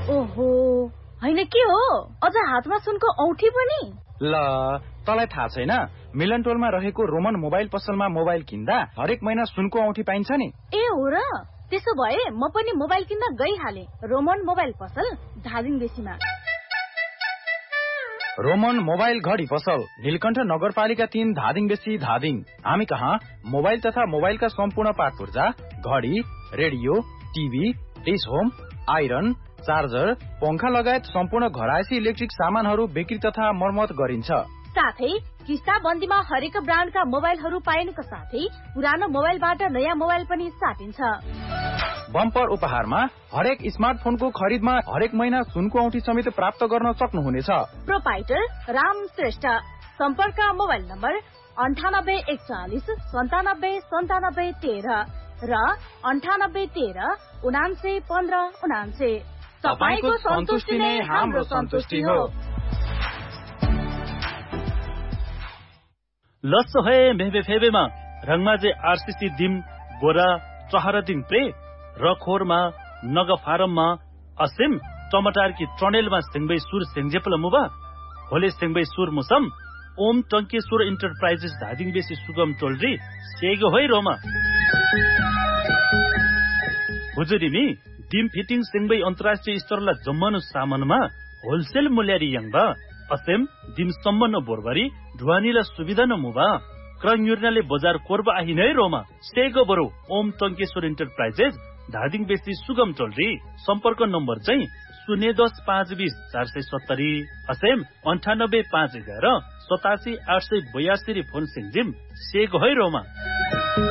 ओहो, हैन के हो? अझ हातमा सुनको औठी पनि? ल, तँलाई थाहा छैन? मिलन टोलमा रहेको रोमन मोबाइल पसलमा मोबाइल किन्दा हरेक महिना सुनको औठी पाइन्छ नि। ए हो र? त्यसो भए म पनि मोबाइल किन्न गइहाले। रोमन मोबाइल पसल धादिङ बेसीमा। रोमन मोबाइल घडी पसल नीलकण्ठ नगरपालिका 3 धादिङ बेसी धादिङ। हामी कहाँ मोबाइल तथा मोबाइलका सम्पूर्ण पार्ट पूर्जा, घडी, radio, TV, dish home, iron, charger, पंखा लगायत सम्पूर्ण घरायसी इलेक्ट्रिक सामानहरू बिक्री तथा मर्मत गरिन्छ। साथै किस्ता बन्दीमा हरेक ब्रान्डका मोबाइलहरू पाइनुका साथै पुरानो मोबाइलबाट नयाँ मोबाइल पनि साटिन्छ। बम्पर उपहारमा हरेक स्मार्टफोनको खरिदमा हरेक महिना सुनको औठी समेत प्राप्त गर्न सक्नुहुनेछ। प्रोपाइटर राम श्रेष्ठ। सम्पर्क मोबाइल नम्बर 9841 97 97 13 र 9813 99 15 99। तपाईको सन्तुष्टि नै हाम्रो सन्तुष्टि हो। लस्सो है मेहबे फेबेमा रङमाजे आरसीसी दिम गोरा चहरा दिम प्रे रखोरमा नग फारममा असिम टमाटर की ट्रनेलमा सिंगबै सुर सिंगजेपल मुबा होले सिंगबै सुर मुसम ओम टंकेश्वर इन्टरप्राइजेस धादिङ बेसी सुगम टोलरी सेगो होइ रोमा हुजुरिमी डिम फिटिङ सिंगबै अन्तर्राष्ट्रिय स्तरला जम्मनु सामानमा होलसेल मूल्यरी यङबा असेम डिम सम्मन बोरबरी ढुवानीला सुविधा न मुबा क्रङयुर्नाले बजार कोर्बा आहि नै रोमा सेगो बरु ओम टंकेश्वर इन्टरप्राइजेस धादिङ बेसी सुगम टोलरी सम्पर्क नम्बर चाहिँ 010 520 470 असेम 98 511 87 882 फोन सिंजिम सेगो होइ रोमा।